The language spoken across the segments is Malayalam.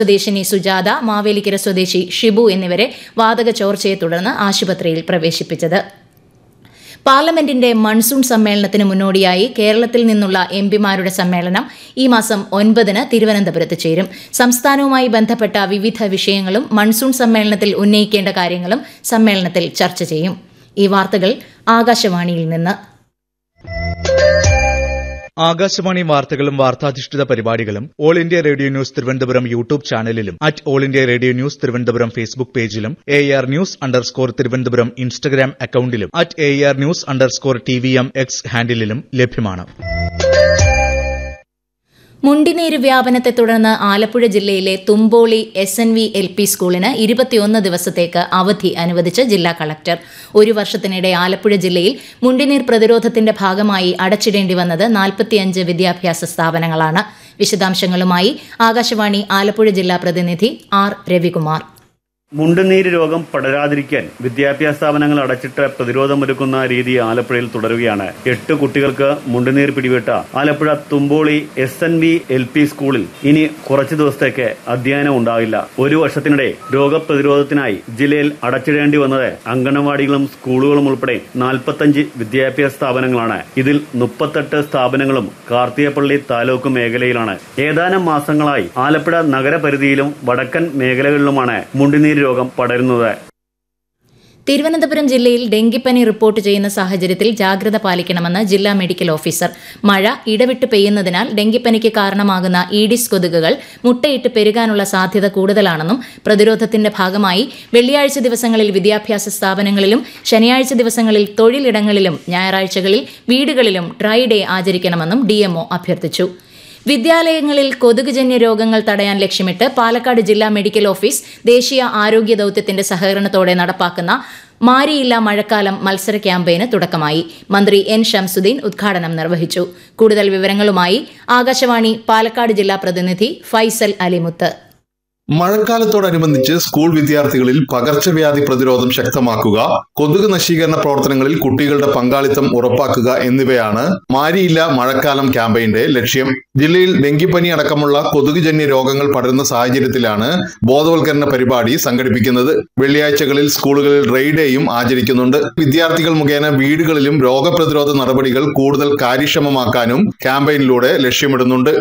സ്വദേശിനി സുജാത, മാവേലിക്കര സ്വദേശി ഷിബു എന്നിവരെ വാതക ചോർച്ചയെ തുടർന്ന് ആശുപത്രിയിൽ പ്രവേശിപ്പിച്ചത്. പാർലമെന്റിന്റെ മൺസൂൺ സമ്മേളനത്തിന് മുന്നോടിയായി കേരളത്തിൽ നിന്നുള്ള എംപിമാരുടെ സമ്മേളനം ഈ മാസം 9 തിരുവനന്തപുരത്ത് ചേരും. സംസ്ഥാനവുമായി ബന്ധപ്പെട്ട വിവിധ വിഷയങ്ങളും മൺസൂൺ സമ്മേളനത്തിൽ ഉന്നയിക്കേണ്ട കാര്യങ്ങളും സമ്മേളനത്തിൽ ചർച്ച ചെയ്യും. ഈ വാർത്തകൾ ആകാശവാണിയിൽ നിന്ന്. ആകാശവാണി വാർത്തകളും വാർത്താധിഷ്ഠിത പരിപാടികളും all India radio news Thiruvananthapuram YouTube ചാനലിലും all India radio news Thiruvananthapuram Facebook പേജിലും AR News_ തിരുവനന്തപുരം ഇൻസ്റ്റഗ്രാം അക്കൌണ്ടിലും AR News_TVM X ഹാൻഡിലും ലഭ്യമാണ്. മുണ്ടിനീര് വ്യാപനത്തെ തുടർന്ന് ആലപ്പുഴ ജില്ലയിലെ തുമ്പോളി SNV LP സ്കൂളിന് 21 ദിവസത്തേക്ക് അവധി അനുവദിച്ച് ജില്ലാ കളക്ടർ. ഒരു വർഷത്തിനിടെ ആലപ്പുഴ ജില്ലയിൽ മുണ്ടിനീർ പ്രതിരോധത്തിന്റെ ഭാഗമായി അടച്ചിടേണ്ടി വന്നത് 45 വിദ്യാഭ്യാസ സ്ഥാപനങ്ങളാണ്. വിശദാംശങ്ങളുമായി ആകാശവാണി ആലപ്പുഴ ജില്ലാ പ്രതിനിധി R രവികുമാർ. മുണ്ടുനീര് രോഗം പടരാതിരിക്കാൻ വിദ്യാഭ്യാസ സ്ഥാപനങ്ങൾ അടച്ചിട്ട് പ്രതിരോധമൊരുക്കുന്ന രീതി ആലപ്പുഴയിൽ തുടരുകയാണ്. 8 കുട്ടികൾക്ക് മുണ്ടുനീർ പിടിപെട്ട ആലപ്പുഴ തുമ്പോളി SNV LP സ്കൂളിൽ ഇനി കുറച്ചു ദിവസത്തേക്ക് അധ്യയനം ഉണ്ടാവില്ല. ഒരു വർഷത്തിനിടെ രോഗപ്രതിരോധത്തിനായി ജില്ലയിൽ അടച്ചിടേണ്ടി വന്നത് അംഗനവാടികളും സ്കൂളുകളും ഉൾപ്പെടെ 45 വിദ്യാഭ്യാസ സ്ഥാപനങ്ങളാണ്. ഇതിൽ 38 സ്ഥാപനങ്ങളും കാർത്തികപ്പള്ളി താലൂക്ക് മേഖലയിലാണ്. ഏതാനും മാസങ്ങളായി ആലപ്പുഴ നഗരപരിധിയിലും വടക്കൻ മേഖലകളിലുമാണ് മുണ്ടുനീർ രോഗം പടരുന്നത്. തിരുവനന്തപുരം ജില്ലയിൽ ഡെങ്കിപ്പനി റിപ്പോർട്ട് ചെയ്യുന്ന സാഹചര്യത്തിൽ ജാഗ്രത പാലിക്കണമെന്ന് ജില്ലാ മെഡിക്കൽ ഓഫീസർ. മഴ ഇടവിട്ട് പെയ്യുന്നതിനാൽ ഡെങ്കിപ്പനിക്ക് കാരണമാകുന്ന ഈഡിസ് കൊതുകുകൾ മുട്ടയിട്ട് പെരുകാനുള്ള സാധ്യത കൂടുതലാണെന്നും പ്രതിരോധത്തിന്റെ ഭാഗമായി വെള്ളിയാഴ്ച ദിവസങ്ങളിൽ വിദ്യാഭ്യാസ സ്ഥാപനങ്ങളിലും ശനിയാഴ്ച ദിവസങ്ങളിൽ തൊഴിലിടങ്ങളിലും ഞായറാഴ്ചകളിൽ വീടുകളിലും ഡ്രൈ ഡേ ആചരിക്കണമെന്നും DMO അഭ്യർത്ഥിച്ചു. വിദ്യാലയങ്ങളിൽ കൊതുകുജന്യ രോഗങ്ങൾ തടയാൻ ലക്ഷ്യമിട്ട് പാലക്കാട് ജില്ലാ മെഡിക്കൽ ഓഫീസ് ദേശീയ ആരോഗ്യ ദൌത്യത്തിന്റെ സഹകരണത്തോടെ നടപ്പാക്കുന്ന മാരിയില്ല മഴക്കാലം മത്സര ക്യാമ്പയിന് തുടക്കമായി. മന്ത്രി N ഷംസുദ്ദീൻ ഉദ്ഘാടനം നിർവഹിച്ചു. കൂടുതൽ വിവരങ്ങളുമായി ആകാശവാണി പാലക്കാട് ജില്ലാ പ്രതിനിധി ഫൈസൽ അലിമുത്ത്. മഴക്കാലത്തോടനുബന്ധിച്ച് സ്കൂൾ വിദ്യാർത്ഥികളിൽ പകർച്ചവ്യാധി പ്രതിരോധം ശക്തമാക്കുക, കൊതുക് നശീകരണ പ്രവർത്തനങ്ങളിൽ കുട്ടികളുടെ പങ്കാളിത്തം ഉറപ്പാക്കുക എന്നിവയാണ് മാരിയില്ല മഴക്കാലം ക്യാമ്പയിന്റെ ലക്ഷ്യം. ജില്ലയിൽ ഡെങ്കിപ്പനി അടക്കമുള്ള കൊതുകുജന്യ രോഗങ്ങൾ പടരുന്ന സാഹചര്യത്തിലാണ് ബോധവൽക്കരണ പരിപാടി സംഘടിപ്പിക്കുന്നത്. വെള്ളിയാഴ്ചകളിൽ സ്കൂളുകളിൽ ഡ്രൈ ഡേയും ആചരിക്കുന്നുണ്ട്. വിദ്യാർത്ഥികൾ മുഖേന വീടുകളിലും രോഗപ്രതിരോധ നടപടികൾ കൂടുതൽ കാര്യക്ഷമമാക്കാനും ക്യാമ്പയിനിലൂടെ ലക്ഷ്യമിടുന്നുണ്ട്.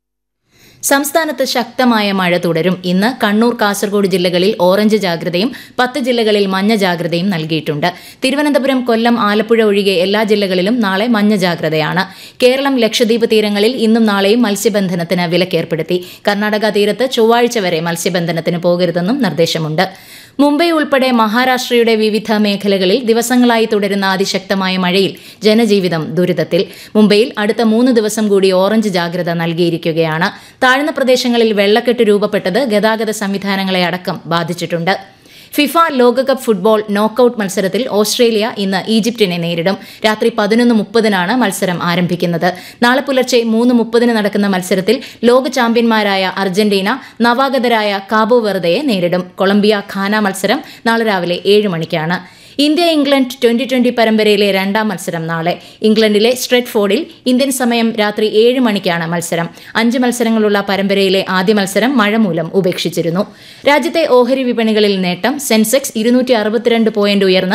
സംസ്ഥാനത്ത് ശക്തമായ മഴ തുടരും. ഇന്ന് കണ്ണൂർ, കാസർഗോഡ് ജില്ലകളിൽ ഓറഞ്ച് ജാഗ്രതയും 10 ജില്ലകളിൽ മഞ്ഞ ജാഗ്രതയും നൽകിയിട്ടുണ്ട്. തിരുവനന്തപുരം, കൊല്ലം, ആലപ്പുഴ ഒഴികെ എല്ലാ ജില്ലകളിലും നാളെ മഞ്ഞ ജാഗ്രതയാണ്. കേരളം, ലക്ഷദ്വീപ് തീരങ്ങളിൽ ഇന്നും നാളെയും മത്സ്യബന്ധനത്തിന് വിലക്കേർപ്പെടുത്തി. കർണാടക തീരത്ത് ചൊവ്വാഴ്ച വരെ മത്സ്യബന്ധനത്തിന് പോകരുതെന്നും നിർദ്ദേശമുണ്ട്. മുംബൈ ഉൾപ്പെടെ മഹാരാഷ്ട്രയുടെ വിവിധ മേഖലകളിൽ ദിവസങ്ങളായി തുടരുന്ന അതിശക്തമായ മഴയിൽ ജനജീവിതം ദുരിതത്തിൽ. മുംബൈയിൽ അടുത്ത 3 ദിവസം കൂടി ഓറഞ്ച് ജാഗ്രത നൽകിയിരിക്കുകയാണ്. താഴ്ന്ന പ്രദേശങ്ങളിൽ വെള്ളക്കെട്ട് രൂപപ്പെട്ടത് ഗതാഗത സംവിധാനങ്ങളെ അടക്കം ബാധിച്ചിട്ടുണ്ട്. ഫിഫ ലോകകപ്പ് ഫുട്ബോൾ നോക്കൌട്ട് മത്സരത്തിൽ ഓസ്ട്രേലിയ ഇന്ന് ഈജിപ്തിനെ നേരിടും. രാത്രി 11:30 മത്സരം ആരംഭിക്കുന്നത്. നാളെ പുലർച്ചെ 3:30 നടക്കുന്ന മത്സരത്തിൽ ലോക ചാമ്പ്യന്മാരായ അർജന്റീന നവാഗതരായ കാബോ വെർദയെ നേരിടും. കൊളംബിയ ഘാന മത്സരം നാളെ രാവിലെ 7 മണിക്കാണ്. ഇന്ത്യ ഇംഗ്ലണ്ട് 2020 പരമ്പരയിലെ 2ാം മത്സരം നാളെ. ഇംഗ്ലണ്ടിലെ സ്ട്രെറ്റ്ഫോർഡിൽ ഇന്ത്യൻ സമയം രാത്രി 7 മണിക്കാണ് മത്സരം. 5 മത്സരങ്ങളുള്ള പരമ്പരയിലെ ആദ്യ മത്സരം മഴ മൂലം ഉപേക്ഷിച്ചിരുന്നു. രാജ്യത്തെ ഓഹരി വിപണികളിൽ നേട്ടം. സെൻസെക്സ് 262 പോയിന്റ് ഉയർന്ന്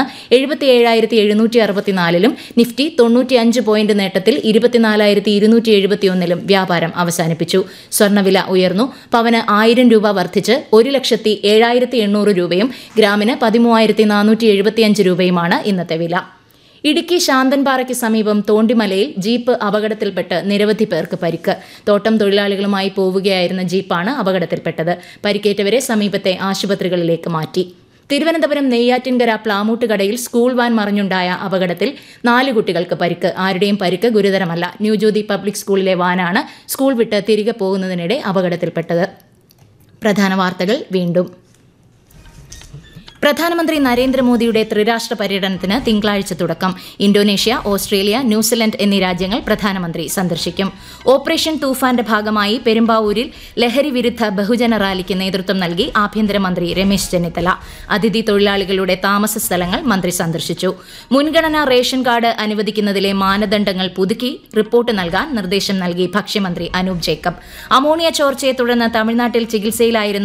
77,764-ലും നിഫ്റ്റി 95 പോയിന്റ് നേട്ടത്തിൽ 24,271-ലും വ്യാപാരം അവസാനിപ്പിച്ചു. സ്വർണ്ണവില ഉയർന്നു. പവന് 1000 രൂപ വർദ്ധിച്ച് 1,07,800 രൂപയും ഗ്രാമിന് 13,475 രൂപയുമാണ് ഇന്നത്തെ വില. ഇടുക്കി ശാന്തൻപാറയ്ക്ക് സമീപം തോണ്ടിമലയിൽ ജീപ്പ് അപകടത്തിൽപ്പെട്ട് നിരവധി പേർക്ക് പരിക്ക്. തോട്ടം തൊഴിലാളികളുമായി പോവുകയായിരുന്ന ജീപ്പാണ് അപകടത്തിൽപ്പെട്ടത്. പരിക്കേറ്റവരെ സമീപത്തെ ആശുപത്രികളിലേക്ക് മാറ്റി. തിരുവനന്തപുരം നെയ്യാറ്റിൻകര പ്ലാമൂട്ടുകടയിൽ സ്കൂൾ വാൻ മറിഞ്ഞുണ്ടായ അപകടത്തിൽ 4 കുട്ടികൾക്ക് പരിക്ക്. ആരുടെയും പരിക്ക് ഗുരുതരമല്ല. ന്യൂജ്യോതി പബ്ലിക് സ്കൂളിലെ വാനാണ് സ്കൂൾ വിട്ട് തിരികെ പോകുന്നതിനിടെ അപകടത്തിൽപ്പെട്ടത്. പ്രധാന വാർത്തകൾ വീണ്ടും. പ്രധാനമന്ത്രി നരേന്ദ്രമോദിയുടെ ത്രിരാഷ്ട്ര പര്യടനത്തിന് തിങ്കളാഴ്ച തുടക്കം. ഇന്തോനേഷ്യ, ഓസ്ട്രേലിയ, ന്യൂസിലൻഡ് എന്നീ രാജ്യങ്ങൾ പ്രധാനമന്ത്രി സന്ദർശിക്കും. ഓപ്പറേഷൻ തൂഫാന്റെ ഭാഗമായി പെരുമ്പാവൂരിൽ ലഹരി വിരുദ്ധ ബഹുജന റാലിക്ക് നേതൃത്വം നൽകി ആഭ്യന്തരമന്ത്രി രമേശ് ചെന്നിത്തല. അതിഥി തൊഴിലാളികളുടെ താമസ സ്ഥലങ്ങൾ മന്ത്രി സന്ദർശിച്ചു. മുൻഗണനാ റേഷൻ കാർഡ് അനുവദിക്കുന്നതിലെ മാനദണ്ഡങ്ങൾ പുതുക്കി റിപ്പോർട്ട് നൽകാൻ നിർദ്ദേശം നൽകി ഭക്ഷ്യമന്ത്രി അനൂപ് ജേക്കബ്. അമോണിയ ചോർച്ചയെ തുടർന്ന് തമിഴ്നാട്ടിൽ ചികിത്സയിലായിരുന്ന